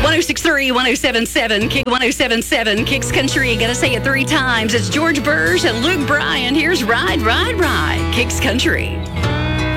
1063, 1077, Kick 1077, Kicks Country. Gotta say it 3 times. It's George Burge and Luke Bryan. Here's Ride, Ride, Ride, Kicks Country.